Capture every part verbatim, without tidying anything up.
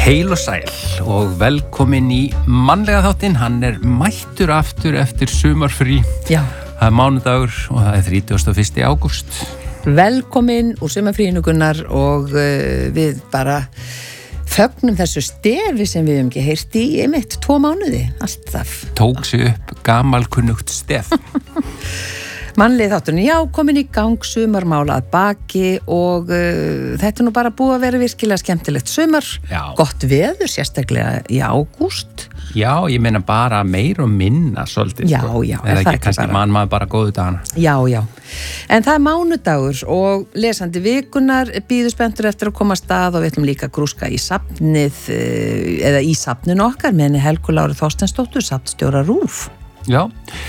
Heil og sæl og velkomin í mannlega þáttinn. Hann er mættur aftur eftir sumarfrí. Já. Það er mánudagur og það er þrítugasta og fyrsta ágúst. Velkomin úr sumarfríinu Gunnar og uh, við bara fögnum þessu stefi sem við hefum ekki heyrt í einmitt tvo mánuði, alltaf. Tók sig upp gamalkunnugt stef. Mannlegi þátturinn, já, komin í gang, sumarmál að baki og uh, þetta er nú bara búið að vera virkilega skemmtilegt sumar, Já. Gott veður, sérstaklega í ágúst. Já, ég meina bara meir og minna svolítið. Já, sko. já, er er það ekki ekki kannski bara? mann maður bara góðu dagana. Já, já. En það er mánudagur og lesandi vikunar býður spenntur eftir að koma að stað og við ætlum líka að grúska í safnið, uh, eða í safninu okkar með henni Helgu Láru Þorsteinsdóttur, safnstjóra RÚV. Já,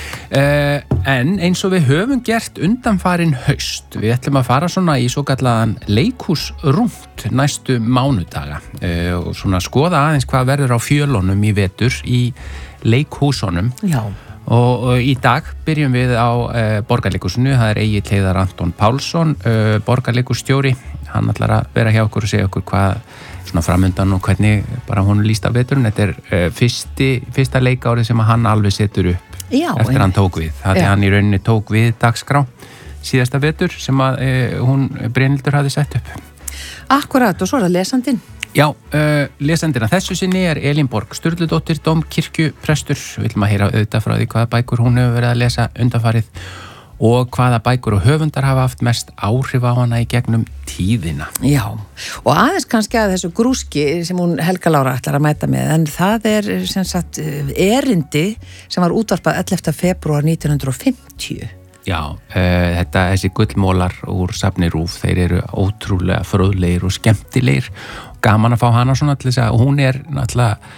uh, en eins og við höfum gert undanfarin haust, við ætlum að fara svona í svo kallaðan leikhúsrúnt næstu mánudaga uh, og svona skoða aðeins hvað verður á fjölunum í vetur í leikhúsunum. Já. Og, og í dag byrjum við á uh, Borgarleikhúsinu, það er Egill Heiðar Anton Pálsson, uh, borgarleikhússtjóri, hann ætlar að vera hjá okkur og segja okkur hvað svona framöndan og hvernig bara hún líst af veturinn. Þetta er uh, fyrsti, fyrsta leikárið sem hann alveg setur upp Já, eftir hann tók við. Það er hann í rauninni tók við dagskrá síðasta vetur sem að uh, hún Brynhildur hafði sett upp. Akkurat, og svo er það lesandinn. Já, uh, lesandina þessu sinni er Elín Borg Sturludóttir, dómkirkjuprestur. Við viljum að heyra auðvitað frá því hvaða bækur hún hefur verið að lesa undanfarið og hvaða bækur og höfundar hafa haft mest áhrif á hana í gegnum tíðina. Já, og aðeins kannski að þessu grúski sem hún Helga Lára ætlar að mæta með, en það er sem sagt erindi sem var útvarpað ellefta febrúar nítján hundruð og fimmtíu. Já, uh, þetta, þessi gullmólar úr safni RÚV, þeir eru ótrúlega fróðlegir og skemmtilegir og gaman að fá hana svona til þess að hún er náttúrulega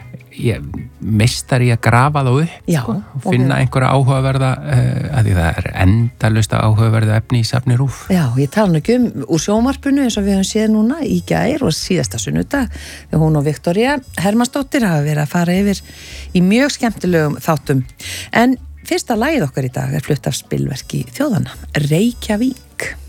ég, meistari að grafa þá upp, Já, sko, og finna og einhverja áhugaverða, uh, að því það er endalaust áhugaverða efni í safni RÚV. Já, ég tala nú ekki um úr sjónvarpinu eins og við höfum séð núna í gær og síðasta sunnudag þegar hún og Viktoría Hermannsdóttir hafa verið að fara yfir í mjög skemmtilegum þáttum. En fyrsta lagið okkar í dag er flutt af spilverki þjóðanna, Reykjavík.